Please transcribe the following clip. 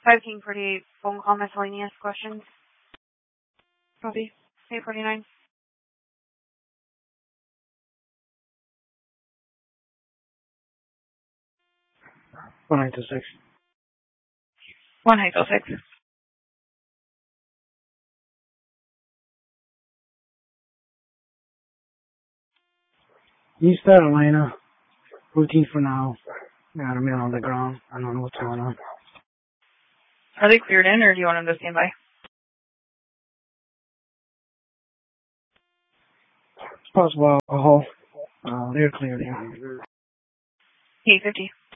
5 King 48, phone call miscellaneous questions. Copy. 849. 1826. 1806. East Carolina. Routine for now. Got them in on the ground. I don't know what's going on. Are they cleared in, or do you want them to stand by? It's possible alcohol. They're cleared in. 850.